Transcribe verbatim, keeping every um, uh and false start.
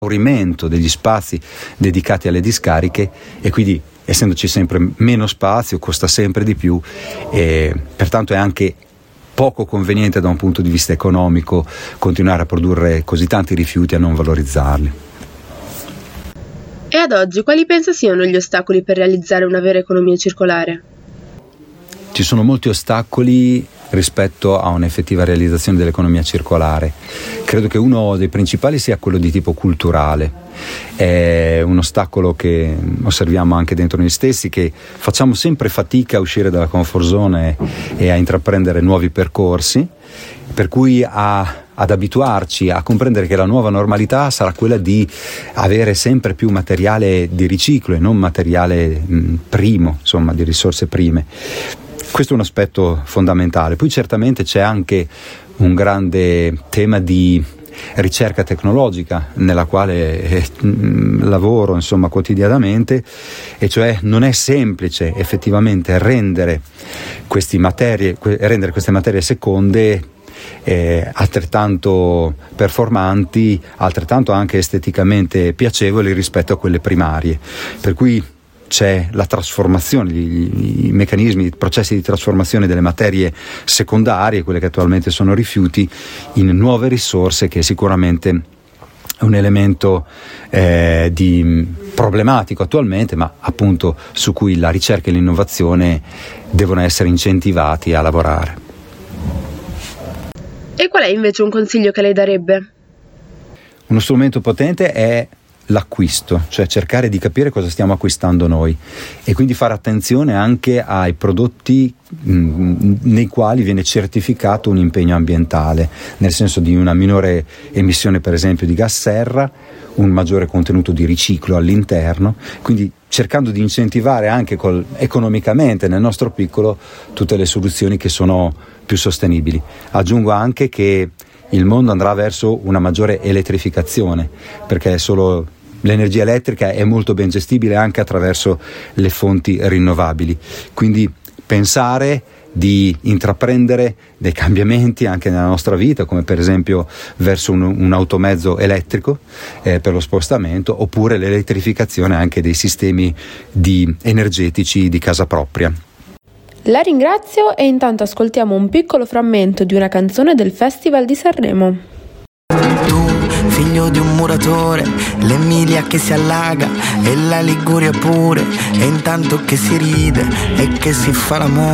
esaurimento degli spazi dedicati alle discariche, e quindi essendoci sempre meno spazio costa sempre di più, e pertanto è anche poco conveniente da un punto di vista economico continuare a produrre così tanti rifiuti e a non valorizzarli. E ad oggi quali pensa siano gli ostacoli per realizzare una vera economia circolare? Ci sono molti ostacoli rispetto a un'effettiva realizzazione dell'economia circolare. Credo che uno dei principali sia quello di tipo culturale. È un ostacolo che osserviamo anche dentro noi stessi, che facciamo sempre fatica a uscire dalla comfort zone e a intraprendere nuovi percorsi, per cui a, ad abituarci a comprendere che la nuova normalità sarà quella di avere sempre più materiale di riciclo e non materiale mh, primo, insomma, di risorse prime. Questo è un aspetto fondamentale. Poi certamente c'è anche un grande tema di ricerca tecnologica nella quale eh, lavoro insomma quotidianamente, e cioè non è semplice effettivamente rendere queste materie, rendere queste materie seconde eh, altrettanto performanti, altrettanto anche esteticamente piacevoli rispetto a quelle primarie, per cui c'è la trasformazione, i, i meccanismi, i processi di trasformazione delle materie secondarie, quelle che attualmente sono rifiuti, in nuove risorse, che sicuramente è un elemento eh, di problematico attualmente, ma appunto su cui la ricerca e l'innovazione devono essere incentivati a lavorare. E qual è invece un consiglio che lei darebbe? Uno strumento potente è l'acquisto, cioè cercare di capire cosa stiamo acquistando noi, e quindi fare attenzione anche ai prodotti mh, nei quali viene certificato un impegno ambientale, nel senso di una minore emissione per esempio di gas serra, un maggiore contenuto di riciclo all'interno, quindi cercando di incentivare anche col, economicamente nel nostro piccolo tutte le soluzioni che sono più sostenibili. Aggiungo anche che il mondo andrà verso una maggiore elettrificazione, perché solo l'energia elettrica è molto ben gestibile anche attraverso le fonti rinnovabili, quindi pensare di intraprendere dei cambiamenti anche nella nostra vita, come per esempio verso un, un automezzo elettrico eh, per lo spostamento, oppure l'elettrificazione anche dei sistemi di energetici di casa propria. La ringrazio e intanto ascoltiamo un piccolo frammento di una canzone del Festival di Sanremo. Tu, figlio di un muratore, l'Emilia che si allaga e la Liguria pure, e intanto che si ride e che si fa l'amore.